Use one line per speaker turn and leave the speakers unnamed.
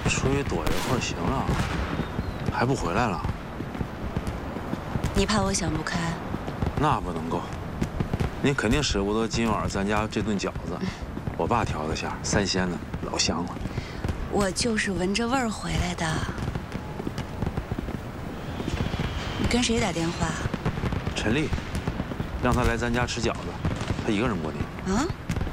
出去躲一会儿行啊，还不回来了？
你怕我想不开？
那不能够，你肯定舍不得今晚咱家这顿饺子，我爸调的馅，3鲜的，老香了。
我就是闻着味儿回来的。你跟谁打电话？
陈丽，让他来咱家吃饺子，他一个人过年。
啊？